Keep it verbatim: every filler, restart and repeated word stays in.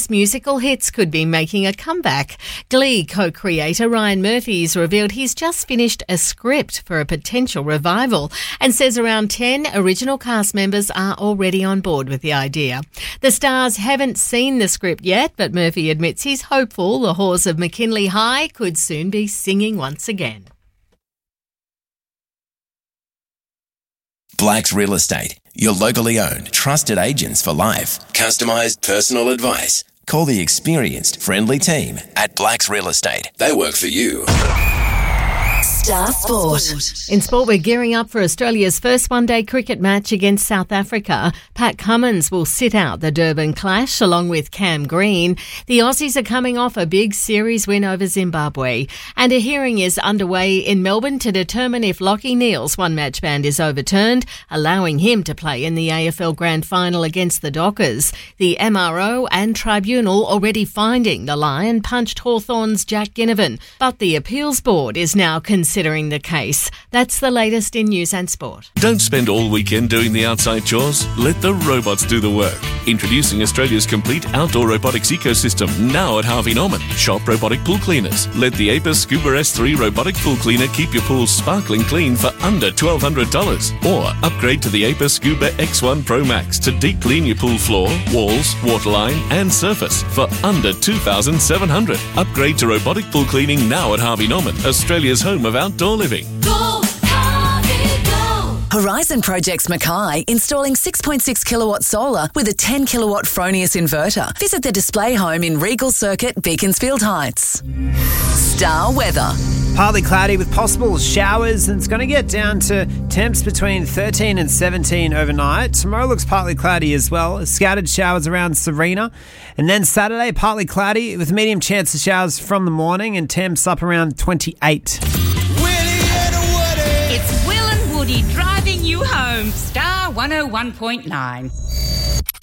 eighties musical hits could be making a comeback. Glee co-creator Ryan Murphy has revealed he's just finished a script for a potential revival and says around ten original cast members are already on board with the idea. The stars haven't seen the script yet, but Murphy admits he's hopeful the Whores of McKinley High could soon be singing once again. Blacks Real Estate, your locally owned, trusted agents for life. Customised personal advice. Call the experienced, friendly team at Blacks Real Estate. They work for you. Star Sport. In sport, we're gearing up for Australia's first one-day cricket match against South Africa. Pat Cummins will sit out the Durban clash along with Cam Green. The Aussies are coming off a big series win over Zimbabwe. And a hearing is underway in Melbourne to determine if Lachie Neale's one-match ban is overturned, allowing him to play in the A F L Grand Final against the Dockers. The M R O and Tribunal already finding the Lion punched Hawthorn's Jack Ginnivan, but the Appeals Board is now considering Considering the case. That's the latest in news and sport. Don't spend all weekend doing the outside chores. Let the robots do the work. Introducing Australia's complete outdoor robotics ecosystem now at Harvey Norman. Shop robotic pool cleaners. Let the Apis Scuba S three robotic pool cleaner keep your pool sparkling clean for under twelve hundred dollars. Or upgrade to the Apis Scuba X one Pro Max to deep clean your pool floor, walls, waterline and surface for under two thousand seven hundred dollars. Upgrade to robotic pool cleaning now at Harvey Norman, Australia's home of outdoor living. Go, Harvey, go. Horizon Projects Mackay installing six point six kilowatt solar with a ten kilowatt Fronius inverter. Visit the display home in Regal Circuit, Beaconsfield Heights. Star weather. Partly cloudy with possible showers, and it's going to get down to temps between thirteen and seventeen overnight. Tomorrow looks partly cloudy as well. Scattered showers around Serena. And then Saturday, partly cloudy with medium chance of showers from the morning and temps up around twenty-eight. It's Will and Woody driving you home. Star one oh one point nine.